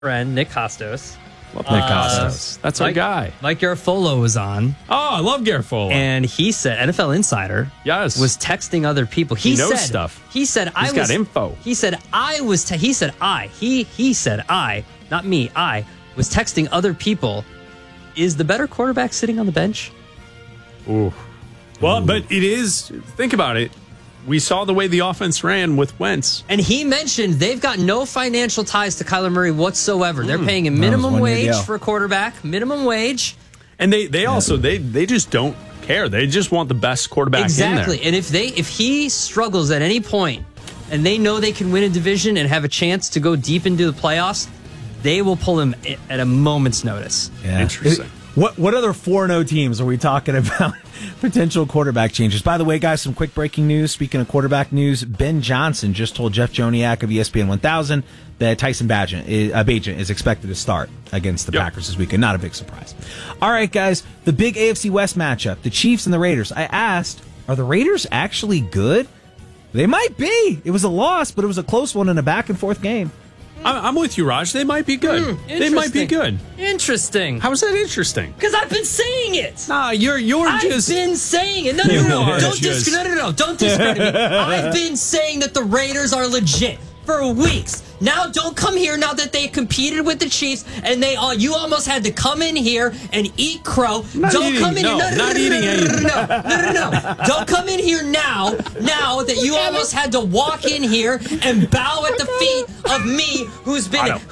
friend, Nick Costos. Love Nick Costos. That's our guy. Mike Garafolo was on. Oh, I love Garafolo. And he said, NFL Insider was texting other people. He knows stuff. He said, He's got info. He said, he said, I, not me, I was texting other people. Is the better quarterback sitting on the bench? Ooh. Well, but it is, think about it. We saw the way the offense ran with Wentz. And he mentioned they've got no financial ties to Kyler Murray whatsoever. They're paying a minimum wage for a quarterback, minimum wage. And they also just don't care. They just want the best quarterback in there. Exactly. And if he struggles at any point and they know they can win a division and have a chance to go deep into the playoffs, they will pull him at a moment's notice. Yeah. Interesting. What other 4-0 teams are we talking about? Potential quarterback changes. By the way, guys, some quick breaking news. Speaking of quarterback news, Ben Johnson just told Jeff Joniak of ESPN 1000 that Tyson Bagent is expected to start against the Packers this weekend. Not a big surprise. All right, guys, the big AFC West matchup, the Chiefs and the Raiders. I asked, are the Raiders actually good? They might be. It was a loss, but it was a close one in a back-and-forth game. I'm with you, Raj. They might be good. They might be good. Interesting. How is that interesting? Because I've been saying it. Nah, you're just... I've been saying it. No, don't discredit me. I've been saying that the Raiders are legit for weeks. Now, don't come here now that they competed with the Chiefs and you almost had to come in here and eat crow. Don't come in here. No. Don't come in here now that you almost had to walk in here and bow at the feet of me who's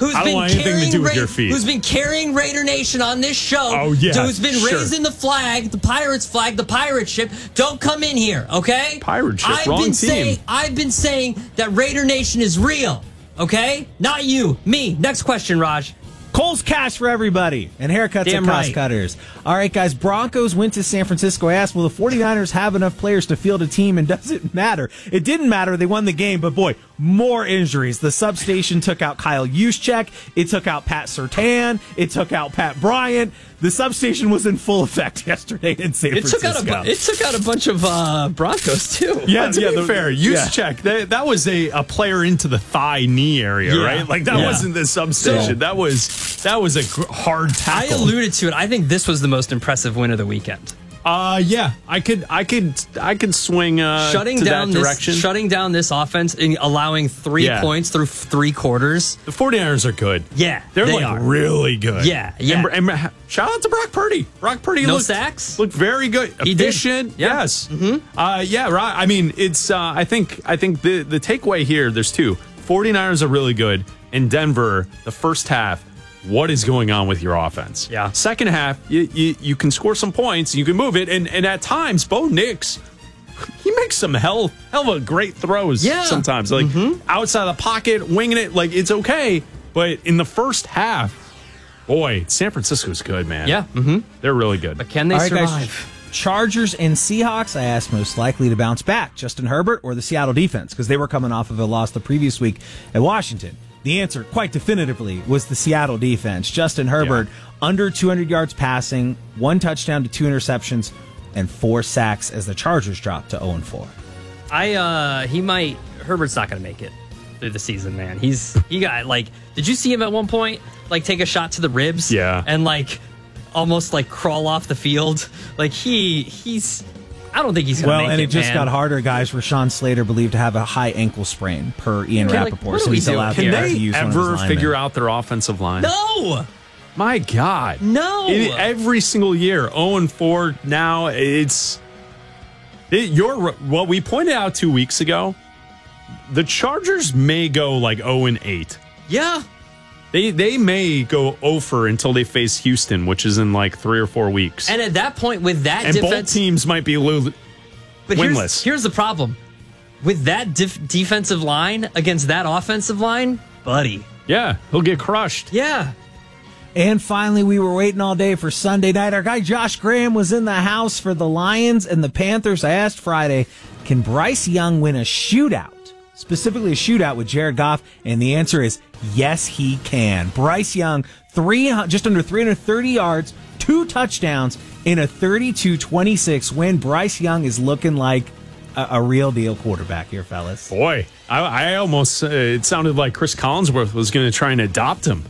been carrying Raider Nation on this show. Oh, yeah. Who's been raising the flag, the Pirates flag, the pirate ship. Don't come in here, okay? Pirate ship, wrong team. I've been saying that Raider Nation is real. Okay? Not you. Me. Next question, Raj. Kohl's Cash for everybody and haircuts at Cost Cutters. All right, guys. Broncos went to San Francisco. I asked, will the 49ers have enough players to field a team? And does it matter? It didn't matter. They won the game, but boy, more injuries. The substation took out Kyle Juszczyk. It took out Pat Surtain. It took out Pat Bryant. The substation was in full effect yesterday in San Francisco. It took out a bunch of Broncos, too. Yeah, to be fair, Juszczyk, that was a player into the thigh-knee area, right? Like, that wasn't the substation. That was a hard tackle. I alluded to it. I think this was the most impressive win of the weekend. Yeah, I could swing shutting down that direction. Shutting down this offense and allowing 3 points through 3 quarters. The 49ers are good. Yeah, they are really good. Yeah. And shout out to Brock Purdy. Brock Purdy sacks. Looked very good. Efficient. He did. Yes. Mm-hmm. Right. I mean, it's. I think the takeaway here. There's 2. 49ers are really good. In Denver, the first half. What is going on with your offense? Yeah. Second half, you can score some points, you can move it, and at times, Bo Nix, he makes some hell of a great throws sometimes. Like outside the pocket, winging it, like it's okay. But in the first half, boy, San Francisco's good, man. Yeah. They're really good. But can they survive? Guys, Chargers and Seahawks, I asked most likely to bounce back, Justin Herbert or the Seattle defense, because they were coming off of a loss the previous week at Washington. The answer, quite definitively, was the Seattle defense. Justin Herbert, under 200 yards passing, 1 touchdown to 2 interceptions, and 4 sacks as the Chargers dropped to 0-4. Herbert's not going to make it through the season, man. He got, did you see him at one point, take a shot to the ribs? Yeah. And, almost, crawl off the field? He's... I don't think he's going to make it, Well, and it just got harder, guys. Rashawn Slater believed to have a high ankle sprain per Ian Rappaport. So he's allowed Can they ever figure out their offensive line? No! My God. No! Every single year, 0-4 now, what we pointed out 2 weeks ago, the Chargers may go 0-8. Yeah. They may go 0-4 until they face Houston, which is in 3 or 4 weeks. And at that point, with that and defense, both teams might be winless. Here's the problem. With that defensive line against that offensive line, buddy. Yeah, he'll get crushed. Yeah. And finally, we were waiting all day for Sunday night. Our guy Josh Graham was in the house for the Lions and the Panthers. I asked Friday, can Bryce Young win a shootout? Specifically a shootout with Jared Goff, and the answer is yes, he can. Bryce Young, just under 330 yards, 2 touchdowns in a 32-26 win. Bryce Young is looking like a real deal quarterback here, fellas. Boy, I almost, it sounded like Chris Collinsworth was going to try and adopt him.